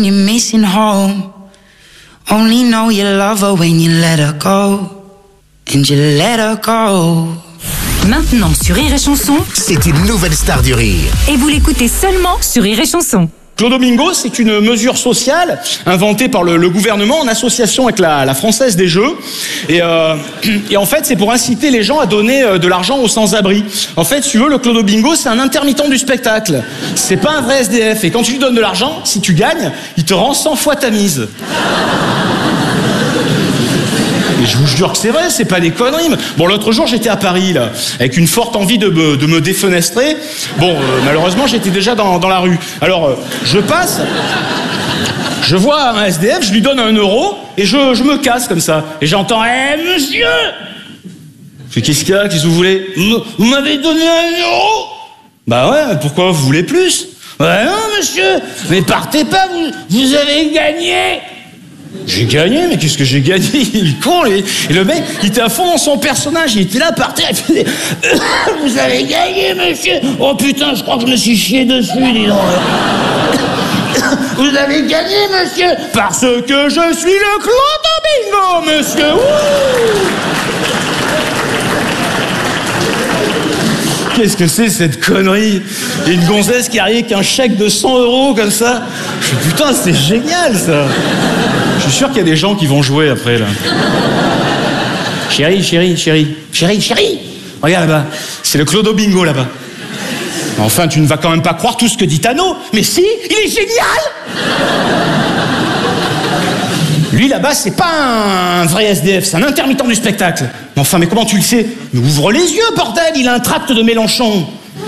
You're missing home. Only know you love her when you let her go. And you let her go. Maintenant sur Rire et Chanson, c'est une nouvelle star du rire. Et vous l'écoutez seulement sur Rire et Chanson. Clodo-Bingo, c'est une mesure sociale inventée par le gouvernement en association avec la Française des Jeux. Et en fait, c'est pour inciter les gens à donner de l'argent aux sans-abri. En fait, si tu veux, le Clodo-Bingo, c'est un intermittent du spectacle. C'est pas un vrai SDF. Et quand tu lui donnes de l'argent, si tu gagnes, il te rend 100 fois ta mise. Et je vous jure que c'est vrai, c'est pas des conneries. Bon, l'autre jour, j'étais à Paris, là, avec une forte envie de me défenestrer. Bon, malheureusement, j'étais déjà dans la rue. Alors, je passe, je vois un SDF, je lui donne 1 euro, et je me casse comme ça. Et j'entends « Eh, monsieur !» Je fais « Qu'est-ce qu'il y a? Qu'est-ce que vous voulez ?»« Vous m'avez donné 1 euro !» Bah ouais, pourquoi vous voulez plus? Ouais, non, monsieur, mais partez pas, vous avez gagné. J'ai gagné, mais qu'est-ce que j'ai gagné? Il est con, lui. Et le mec, il était à fond dans son personnage, il était là par terre, il faisait « Vous avez gagné, monsieur !» Oh putain, je crois que je me suis chié dessus, dis donc. Vous avez gagné, monsieur, parce que je suis le Clodo-Bingo, monsieur. Qu'est-ce que c'est cette connerie? Il y a une gonzesse qui arrive avec un chèque de 100 euros comme ça. Je dis, putain, c'est génial ça. Je suis sûr qu'il y a des gens qui vont jouer après là. Chérie, chérie, chérie, chérie, chérie. Regarde là-bas, c'est le Clodo-Bingo là-bas. Enfin, tu ne vas quand même pas croire tout ce que dit Tano. Mais si, il est génial. Lui là-bas, c'est pas un vrai SDF, c'est un intermittent du spectacle. Mais enfin, mais comment tu le sais? Mais ouvre les yeux, bordel, il a un tract de Mélenchon.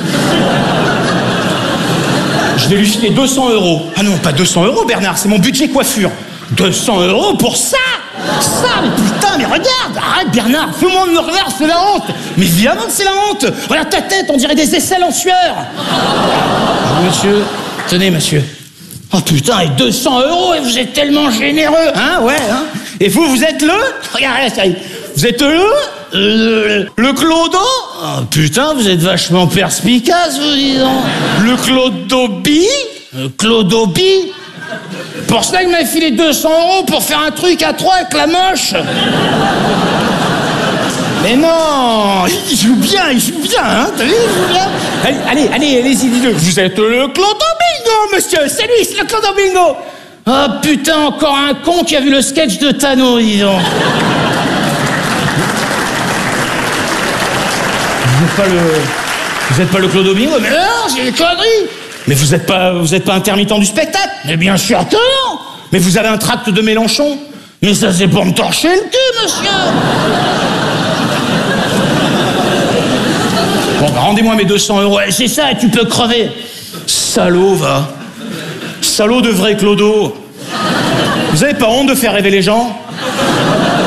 Je vais lui filer 200 euros. Ah non, pas 200 euros, Bernard, c'est mon budget coiffure. 200 euros pour ça? Ça, mais putain, mais regarde, arrête Bernard, tout le monde me regarde, c'est la honte. Mais évidemment que c'est la honte. Regarde ta tête, on dirait des aisselles en sueur. Monsieur, tenez monsieur. Oh putain, et 200 euros, et vous êtes tellement généreux. Hein, ouais, hein. Et vous êtes le... Regarde, ça y est. Vous êtes le Clodo? Oh putain, vous êtes vachement perspicace, vous disons. Le Clodo-Bi? Le Clodo-Bi? Pour cela, il m'a filé 200 euros pour faire un truc à 3 avec la moche. Mais non, il joue bien, hein, t'as vu, il joue bien. Allez, dis-le. Vous êtes le Clodo-Bingo, monsieur, c'est lui, c'est le Clodo-Bingo. Oh putain, encore un con qui a vu le sketch de Tano, dis donc. Vous êtes pas le Clodo-Bingo? Mais non, j'ai des conneries. Mais vous êtes pas intermittent du spectacle? Mais bien sûr que non. Mais vous avez un tract de Mélenchon? Mais ça, c'est pour me torcher le cul, monsieur. Bon, bah, rendez-moi mes 200 euros. C'est ça, et tu peux crever. Salaud, va. Salaud de vrai Clodo. Vous avez pas honte de faire rêver les gens?